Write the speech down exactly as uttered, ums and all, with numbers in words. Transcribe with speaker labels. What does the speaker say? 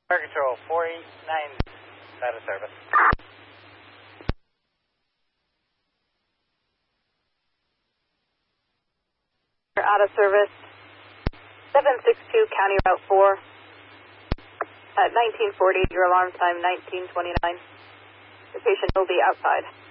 Speaker 1: Fire Control, four eight nine, out of service.
Speaker 2: Out of service, seven six two County Route four, at nineteen forty, your alarm time nineteen twenty-nine. The patient will be outside.